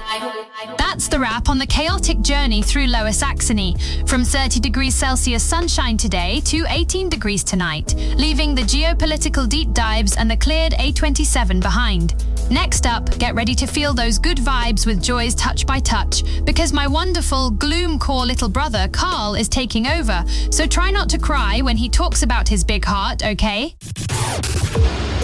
That's the wrap on the chaotic journey through Lower Saxony, from 30 degrees Celsius sunshine today to 18 degrees tonight, leaving the geopolitical deep dives and the cleared A27 behind. Next up, get ready to feel those good vibes with Joy's Touch by Touch, because my wonderful gloom-core little brother Carl is taking over, so try not to cry when he talks about his big heart, okay?